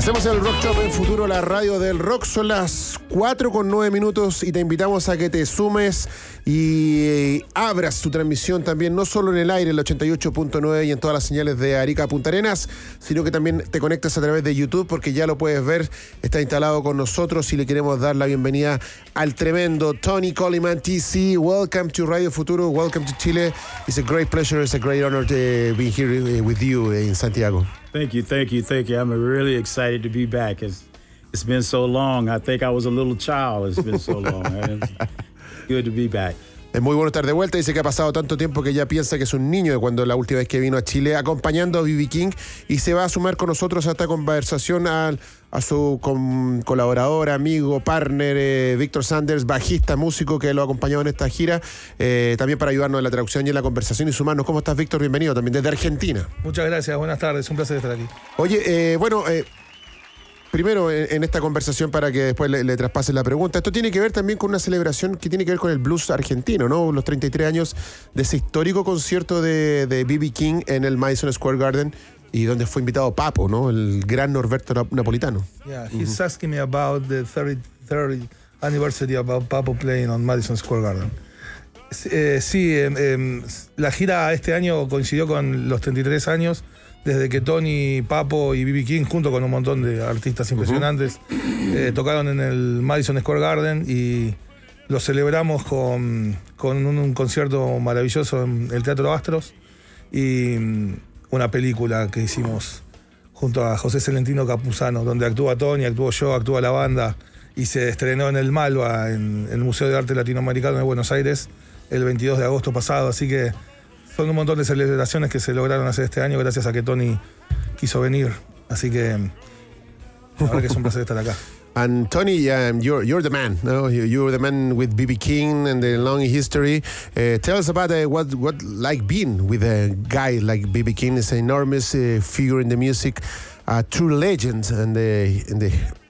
Hacemos el Rock Shop en Futuro, la radio del rock. Son las 4:09 y te invitamos a que te sumes y abras tu transmisión también, no solo en el aire, el 88.9 y en todas las señales de Arica a Punta Arenas, sino que también te conectas a través de YouTube, porque ya lo puedes ver, está instalado con nosotros y le queremos dar la bienvenida al tremendo Tony Coleman, TC. Welcome to Radio Futuro, welcome to Chile. It's a great pleasure, it's a great honor to be here with you in Santiago. Thank you. I'm really excited to be back. It's been so long. I think I was a little child. It's been so long. It's good to be back. Es muy bueno estar de vuelta. Dice que ha pasado tanto tiempo que ya piensa que es un niño de cuando la última vez que vino a Chile, acompañando a B.B. King, y se va a sumar con nosotros a esta conversación a su colaborador, amigo, partner, Víctor Sanders, bajista, músico que lo ha acompañado en esta gira, también para ayudarnos en la traducción y en la conversación y sumarnos. ¿Cómo estás, Víctor? Bienvenido también desde Argentina. Muchas gracias, buenas tardes, un placer estar aquí. Oye, primero en esta conversación, para que después le traspases la pregunta, esto tiene que ver también con una celebración que tiene que ver con el blues argentino, ¿no? Los 33 años de ese histórico concierto de B.B. King en el Madison Square Garden, y donde fue invitado Papo, ¿no? El gran Norberto Napolitano. Yeah, he's asking me about the 33rd anniversary about Papo playing on Madison Square Garden. La gira este año coincidió con los 33 años desde que Tony, Papo y B.B. King, junto con un montón de artistas impresionantes, tocaron en el Madison Square Garden, y lo celebramos con un concierto maravilloso en el Teatro Astros y una película que hicimos junto a José Celentino Capuzano, donde actúa Tony, actúo yo, actúa la banda, y se estrenó en el Malva, en el Museo de Arte Latinoamericano de Buenos Aires, el 22 de agosto pasado. Así que son un montón de celebraciones que se lograron hacer este año gracias a que Tony quiso venir. Así que la verdad que es un placer estar acá. And Tony, you're the man. No? You're the man with B.B. King and the long history. Tell us about what like being with a guy like B.B. King. Is an enormous figure in the music, a true legend, and the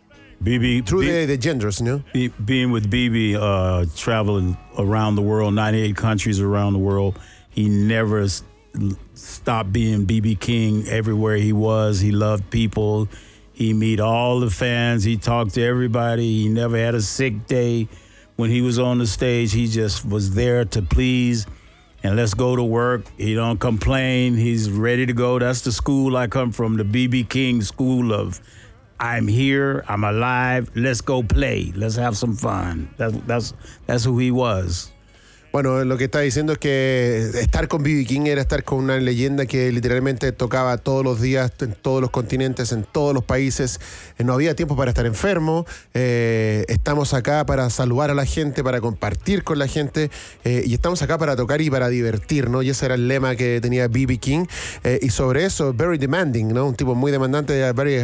BB through the genders, you know. Being with BB, traveling around the world, 98 countries around the world. He never stopped being B.B. King everywhere he was. He loved people. He meet all the fans. He talked to everybody. He never had a sick day. When he was on the stage, he just was there to please. And let's go to work. He don't complain. He's ready to go. That's the school I come from, the B.B. King school of I'm here, I'm alive, let's go play. Let's have some fun. That's who he was. Bueno, lo que está diciendo es que estar con B.B. King era estar con una leyenda que literalmente tocaba todos los días, en todos los continentes, en todos los países. No había tiempo para estar enfermo. Estamos acá para saludar a la gente, para compartir con la gente, y estamos acá para tocar y para divertir, ¿no? Y ese era el lema que tenía B.B. King. Y sobre eso, very demanding, ¿no? Un tipo muy demandante, very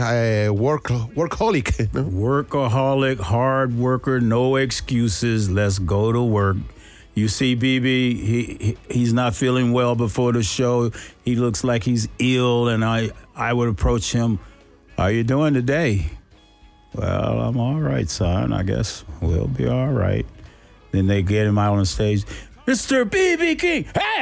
workaholic, ¿no? Workaholic, hard worker, no excuses, let's go to work. You see BB, he's not feeling well before the show. He looks like he's ill, and I would approach him, how you doing today? Well, I'm all right, son. I guess we'll be all right. Then they get him out on the stage. Mr. B.B. King. Hey,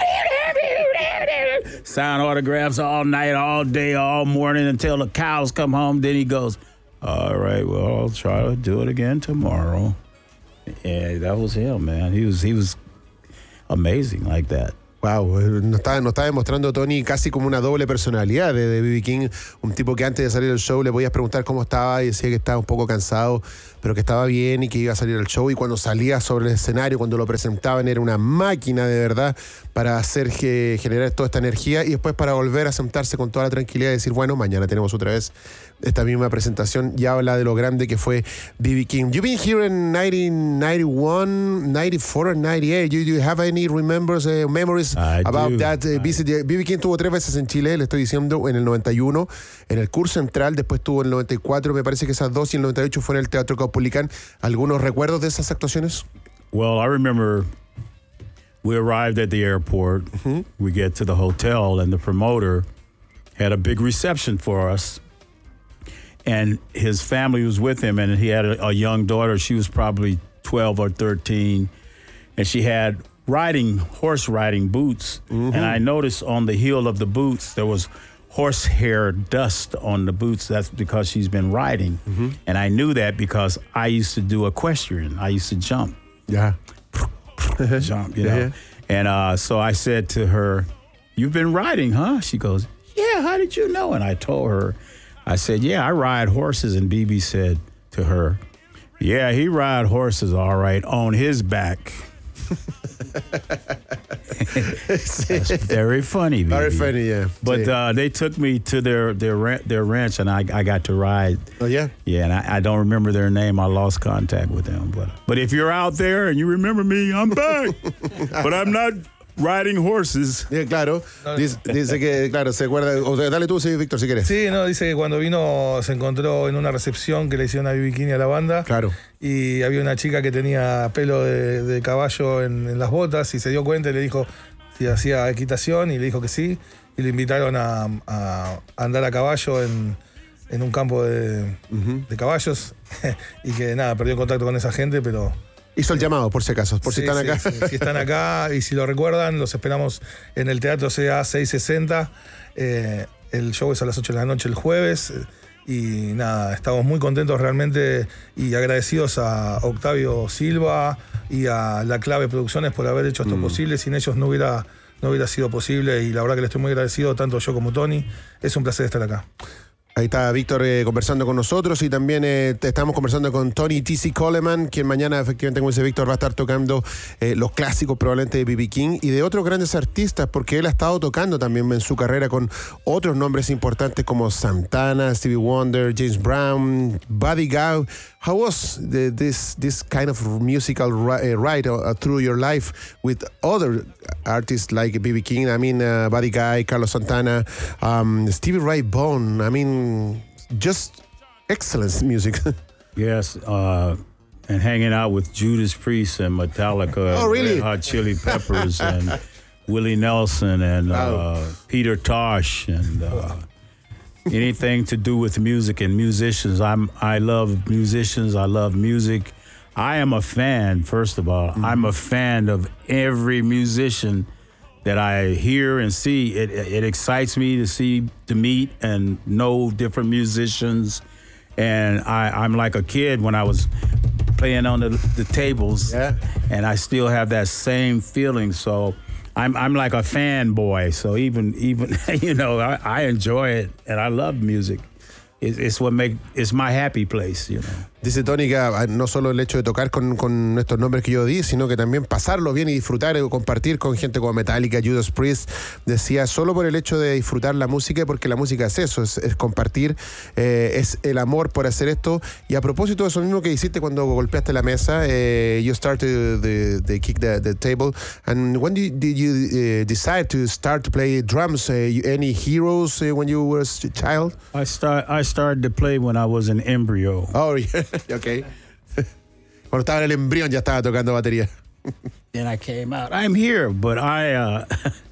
sign autographs all night, all day, all morning until the cows come home. Then he goes, all right, well, I'll try to do it again tomorrow. Yeah, that was him, man. He was amazing like that. Wow, nos está demostrando Tony casi como una doble personalidad de B.B. King, un tipo que antes de salir del show le podías preguntar cómo estaba y decía que estaba un poco cansado, pero que estaba bien y que iba a salir al show, y cuando salía sobre el escenario, cuando lo presentaban, era una máquina de verdad para hacer generar toda esta energía, y después para volver a sentarse con toda la tranquilidad y decir, bueno, mañana tenemos otra vez esta misma presentación. Ya habla de lo grande que fue B.B. King. You've been here in 1991, 94 and 98. Do you have any memories about that visit? B.B. King tuvo 3 veces en Chile, le estoy diciendo, en el 91, en el Curso Central, después tuvo en el 94, me parece que esas 2, y en el 98 fue en el Teatro Caupolicán. ¿Algunos recuerdos de esas actuaciones? Well, I remember we arrived at the airport. Mm-hmm. We get to the hotel, and the promoter had a big reception for us. And his family was with him, and he had a young daughter. She was probably 12 or 13, and she had horse riding boots. Mm-hmm. And I noticed on the heel of the boots there was horsehair dust on the boots. That's because she's been riding. And I knew that because I used to do equestrian. I used to jump. Yeah. Jump, you know. And so I said to her, "You've been riding, huh?" She goes, "Yeah, how did you know?" And I told her, I said, "Yeah, I ride horses." And BB said to her, "Yeah, he ride horses all right on his back." That's very funny, BB. Very funny, yeah. But they took me to their ranch, and I got to ride. Oh, yeah? Yeah, and I don't remember their name. I lost contact with them. But if you're out there and you remember me, I'm back. But I'm not riding horses. Yeah, claro. Dice que, claro, se acuerda. O sea, dale tú, sí, Víctor, si quieres. Sí, no, dice que cuando vino se encontró en una recepción que le hicieron a B.B. King a la banda. Claro. Y había una chica que tenía pelo de caballo en las botas y se dio cuenta y le dijo si hacía equitación y le dijo que sí. Y le invitaron a andar a caballo en un campo de caballos. Y que nada, perdió contacto con esa gente, pero... Hizo el llamado, por si acaso, por si están acá. Sí, si están acá y si lo recuerdan, los esperamos en el Teatro CA 660. El show es a las 8 de la noche el jueves. Y nada, estamos muy contentos realmente y agradecidos a Octavio Silva y a La Clave Producciones por haber hecho esto posible. Sin ellos no hubiera sido posible y la verdad que le estoy muy agradecido, tanto yo como Tony. Es un placer estar acá. Ahí está Víctor conversando con nosotros y también estamos conversando con Tony T.C. Coleman, quien mañana efectivamente, como dice Víctor, va a estar tocando los clásicos probablemente de B.B. King y de otros grandes artistas, porque él ha estado tocando también en su carrera con otros nombres importantes como Santana, Stevie Wonder, James Brown, Buddy Guy. How was this kind of musical ride through your life with other artists like B.B. King? I mean, Buddy Guy, Carlos Santana, Stevie Ray Vaughan. I mean, just excellent music. Yes, and hanging out with Judas Priest and Metallica, oh, really? and Red Hot Chili Peppers, and Willie Nelson and Peter Tosh and. Anything to do with music and musicians. I love musicians. I love music. I am a fan, first of all. I'm a fan of every musician that I hear and see. It excites me to meet and know different musicians. And I'm like a kid when I was playing on the tables. Yeah. And I still have that same feeling. So I'm like a fanboy, so even you know, I enjoy it and I love music. It's my happy place, you know. Dice Tony que no solo el hecho de tocar con estos nombres que yo di, sino que también pasarlo bien y disfrutar o compartir con gente como Metallica, Judas Priest. Decía, solo por el hecho de disfrutar la música, porque la música es eso, es compartir, es el amor por hacer esto. Y a propósito de eso mismo que hiciste cuando golpeaste la mesa, you started the kick the table. And when did you decide to start to play drums? Any heroes when you were a child? I started to play when I was an embryo. Oh, yeah. Okay. Cuando estaba en el embrión ya estaba tocando batería. Then I came out. I'm here, but I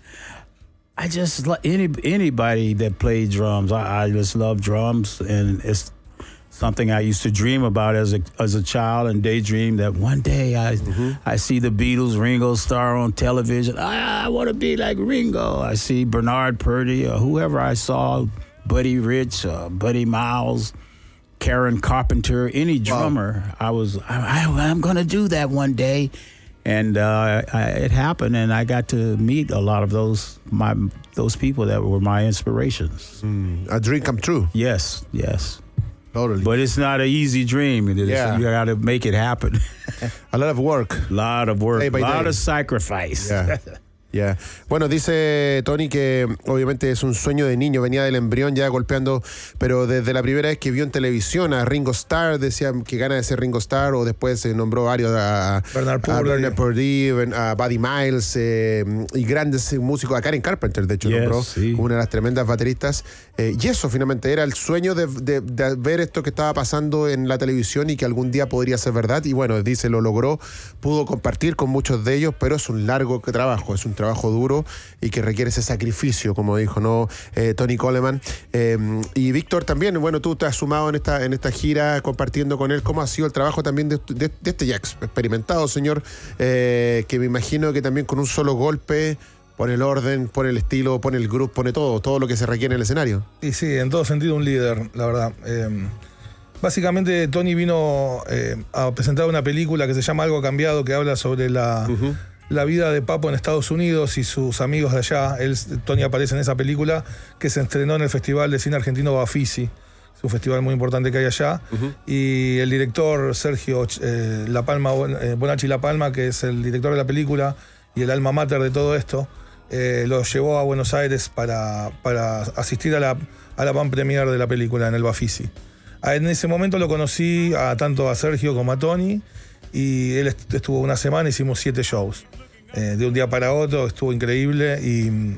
just anybody that played drums. I just love drums, and it's something I used to dream about as a child and daydream that one day I see the Beatles, Ringo Starr on television. I want to be like Ringo. I see Bernard Purdy or whoever I saw, Buddy Rich, Buddy Miles, Karen Carpenter, any drummer. Wow. I'm going to do that one day. And it happened, and I got to meet a lot of those people that were my inspirations. A dream come true. Yes. Totally. But it's not an easy dream. Yeah. You got to make it happen. A lot of work. A lot of work. Day by a lot day. of sacrifice. Yeah. Yeah. Bueno, dice Tony que obviamente es un sueño de niño, venía del embrión ya golpeando, pero desde la primera vez que vio en televisión a Ringo Starr, decía que gana de ser Ringo Starr, o después se nombró varios a Bernard Purdy, a Buddy Miles, y grandes músicos, a Karen Carpenter, de hecho, nombró como una de las tremendas bateristas. Y eso finalmente era el sueño de ver esto que estaba pasando en la televisión y que algún día podría ser verdad. Y bueno, dice, lo logró, pudo compartir con muchos de ellos, pero es un largo trabajo, es un trabajo duro y que requiere ese sacrificio, como dijo, ¿no? Tony Coleman. Y Víctor también, bueno, tú te has sumado en esta gira compartiendo con él. ¿Cómo ha sido el trabajo también de este ya experimentado señor? Que me imagino que también con un solo golpe pone el orden, pone el estilo, pone el groove, pone todo lo que se requiere en el escenario. Y sí, en todo sentido un líder, la verdad. Básicamente Tony vino a presentar una película que se llama Algo ha cambiado, que habla sobre la vida de Papo en Estados Unidos y sus amigos de allá. Tony aparece en esa película que se estrenó en el Festival de Cine Argentino Bafisi. Es un festival muy importante que hay allá. Y el director Sergio La Palma, Bonacci La Palma, que es el director de la película y el alma mater de todo esto, lo llevó a Buenos Aires para asistir a la van premier de la película en el Bafisi. En ese momento lo conocí tanto a Sergio como a Tony, y él estuvo una semana, hicimos 7 shows. De un día para otro, estuvo increíble. Y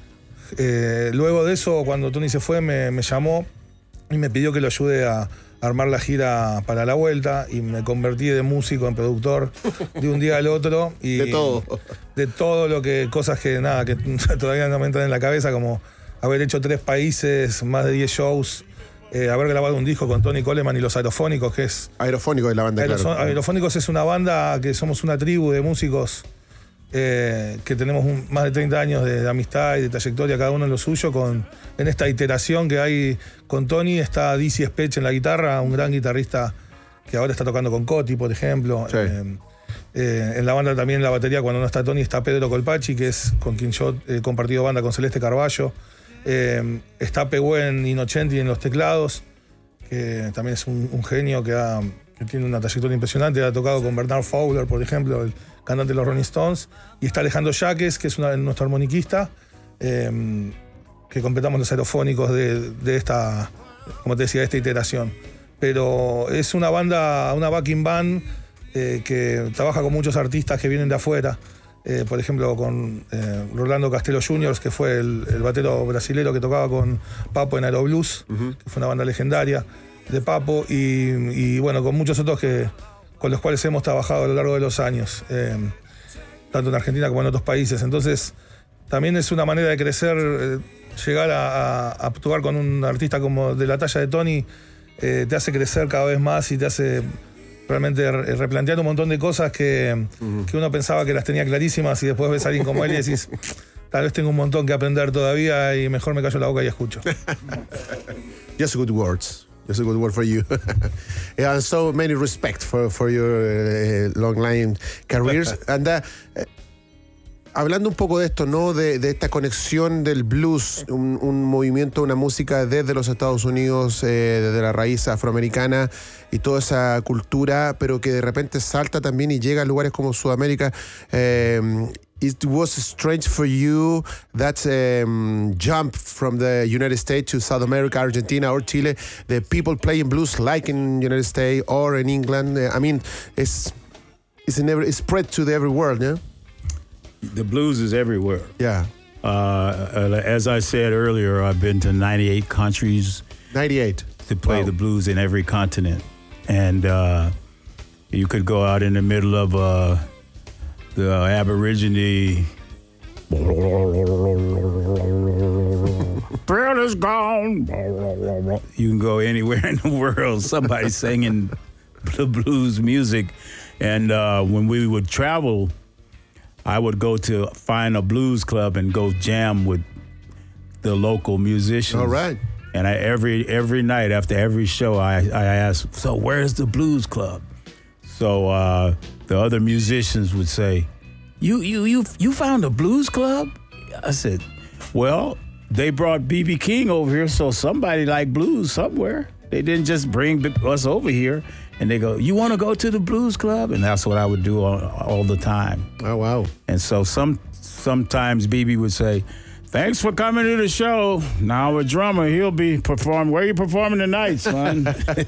luego de eso, cuando Tony se fue, me llamó y me pidió que lo ayude a armar la gira para la vuelta, y me convertí de músico en productor de un día al otro. Y de todo. De todo cosas que todavía no me entran en la cabeza, como haber hecho 3 países, más de 10 shows. Haber grabado un disco con Tony Coleman y los Aerofónicos, que es... Aerofónicos de la banda, claro. Aerofónicos es una banda que somos una tribu de músicos que tenemos más de 30 años de amistad y de trayectoria, cada uno en lo suyo. En esta iteración que hay con Tony está Dizzy Spech en la guitarra, un gran guitarrista que ahora está tocando con Coti, por ejemplo. Sí. En la banda también, en la batería, cuando no está Tony, está Pedro Colpacci, que es con quien yo he compartido banda con Celeste Carballo. Está Pehuen Innocenti en los teclados, que también es un genio que tiene una trayectoria impresionante. Ha tocado con Bernard Fowler, por ejemplo, el cantante de los Rolling Stones. Y está Alejandro Yaques, que es nuestro armoniquista, que completamos los aerofónicos de esta, como te decía, de esta iteración. Pero es una banda, una backing band que trabaja con muchos artistas que vienen de afuera. Por ejemplo, con Rolando Castelo Jr., que fue el batero brasilero que tocaba con Papo en Aeroblues, que fue una banda legendaria de Papo, y bueno, con muchos otros con los cuales hemos trabajado a lo largo de los años, tanto en Argentina como en otros países. Entonces, también es una manera de crecer, llegar a actuar con un artista como de la talla de Tony, te hace crecer cada vez más y te hace realmente replantear un montón de cosas que uno pensaba que las tenía clarísimas, y después ves a alguien como él y decís, tal vez tengo un montón que aprender todavía y mejor me callo la boca y escucho. Just good words. Just a good word for you. And so many respect for your long line careers. And hablando un poco de esto, ¿no? De esta conexión del blues, un movimiento, una música desde los Estados Unidos, desde la raíz afroamericana y toda esa cultura, pero que de repente salta también y llega a lugares como Sudamérica. It was strange for you that jump from the United States to South America, Argentina or Chile, the people playing blues like in United States or in England. I mean, it's spread to the every world, yeah? The blues is everywhere. Yeah. As I said earlier, I've been to 98 countries. 98. To play the blues in every continent. And you could go out in the middle of the Aborigine. Pearl is gone. You can go anywhere in the world, somebody singing the blues music. And when we would travel, I would go to find a blues club and go jam with the local musicians. All right. And every night after every show, I asked, so where's the blues club? So the other musicians would say, you found a blues club? I said, well, they brought B.B. King over here, so somebody liked blues somewhere. They didn't just bring us over here. And they go, you want to go to the blues club? And that's what I would do all the time. Oh, wow. And so sometimes BB would say, thanks for coming to the show. Now a drummer, he'll be performing. Where are you performing tonight, son?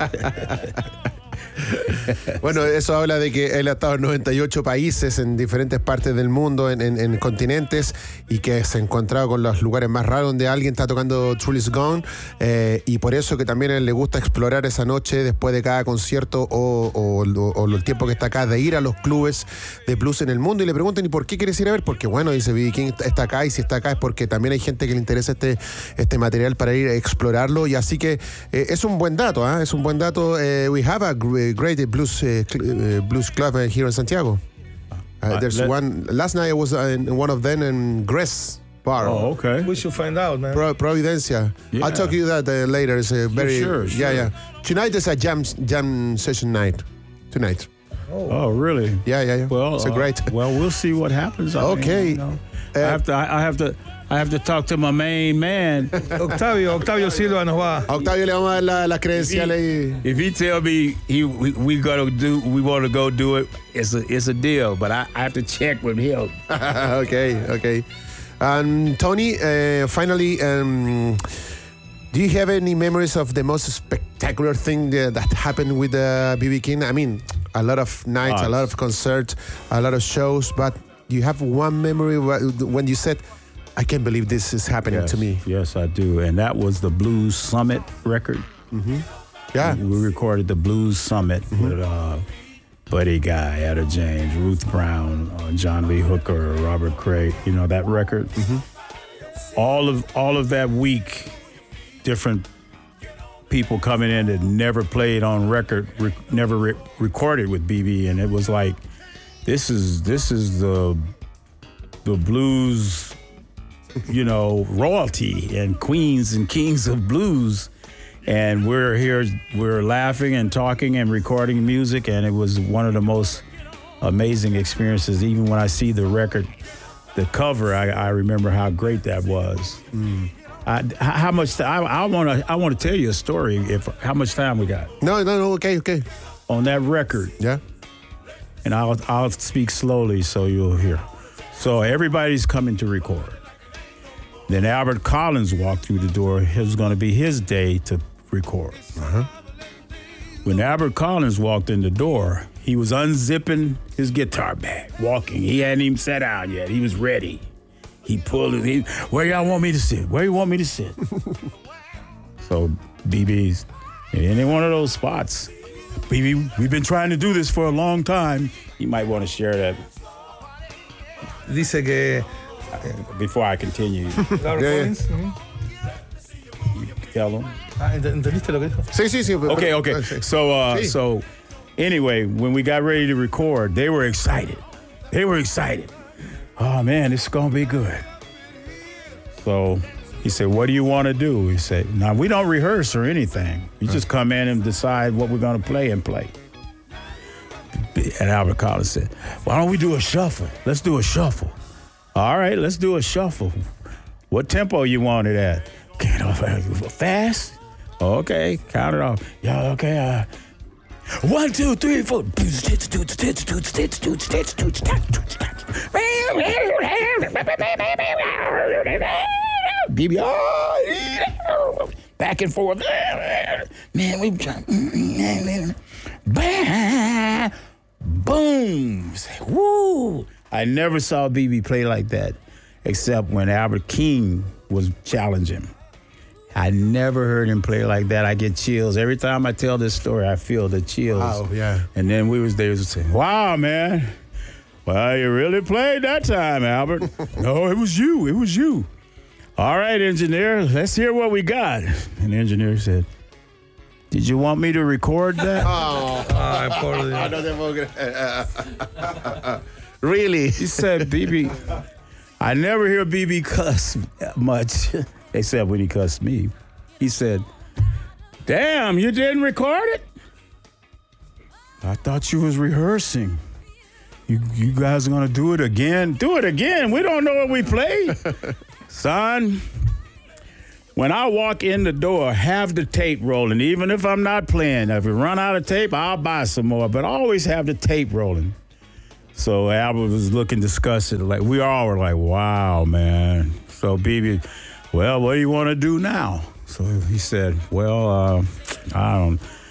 Bueno, eso habla de que él ha estado en 98 países, en diferentes partes del mundo, en continentes, y que se ha encontrado con los lugares más raros donde alguien está tocando Truly's Gone, y por eso que también a él le gusta explorar esa noche después de cada concierto o el tiempo que está acá, de ir a los clubes de blues en el mundo. Y le preguntan, ¿y por qué quieres ir a ver? Porque bueno, dice B.B. King está acá, y si está acá es porque también hay gente que le interesa este material para ir a explorarlo, y así que es un buen dato, ¿eh? Es un buen dato. We have a great blues club here in Santiago. There's one. Last night I was in one of them in Gress Bar. Oh, okay. We should find out, man. Providencia. Yeah. I'll talk to you that later. It's a very Sure. yeah. Tonight is a jam session night. Tonight. Oh, really? Yeah. Well, it's a great. Well, we'll see what happens. Okay. I have to talk to my main man. Octavio Silva nos va. A Octavio le vamos a dar las credenciales. If he tell me we want to go do it, it's a deal. But I have to check with him. Okay. Tony, finally, do you have any memories of the most spectacular thing that happened with BB King? I mean, a lot of nights, a lot of concerts, a lot of shows, but do you have one memory when you said, I can't believe this is happening to me? Yes, I do. And that was the Blues Summit record. Mm-hmm. Yeah. We recorded the Blues Summit with Buddy Guy, Etta James, Ruth Brown, John Lee Hooker, Robert Cray. You know that record. All of that week, different people coming in that never played on record, never recorded with BB, and it was like, this is the blues, royalty and queens and kings of blues. And we're here, we're laughing and talking and recording music, and it was one of the most amazing experiences. Even when I see the record, the cover, I remember how great that was. I want to tell you a story. How much time we got? No. Okay. On that record. Yeah. And I'll speak slowly so you'll hear. So everybody's coming to record. Then Albert Collins walked through the door. It was going to be his day to record. When Albert Collins walked in the door, he was unzipping his guitar bag, walking. He hadn't even sat down yet. He was ready. He pulled it. Where y'all want me to sit? Where you want me to sit? So BB's in any one of those spots. BB, we've been trying to do this for a long time. You might want to share that Dice que before I continue. Albert Collins. Tell them. ¿Entendiste lo que dijo? Sí. Okay. So anyway, when we got ready to record, they were excited. Oh man, this is gonna be good. So he said, what do you want to do? He said, now we don't rehearse or anything. You just come in and decide what we're gonna play and play. And Albert Collins said, why don't we do a shuffle? Let's do a shuffle. All right, let's do a shuffle. What tempo you want it at? Fast? Okay, count it off. Yeah, okay. 1, 2, 3, 4. BB, back and forth. Man, we trying. Boom. Woo. I never saw BB play like that, except when Albert King was challenging. I never heard him play like that. I get chills. Every time I tell this story, I feel the chills. Wow, yeah. And then we was there saying, wow, man. Well, you really played that time, Albert. No, it was you. All right, engineer, let's hear what we got. And the engineer said, did you want me to record that? Really? He said, BB, I never hear BB cuss much. Except when he cussed me. He said, damn, you didn't record it? I thought you was rehearsing. You guys are gonna do it again? Do it again. We don't know what we played. Son, when I walk in the door, have the tape rolling, even if I'm not playing. If we run out of tape, I'll buy some more, but always have the tape rolling. So Albert was looking disgusted. Like, we all were like, wow, man. So BB, well, what do you want to do now? So he said, well, I don't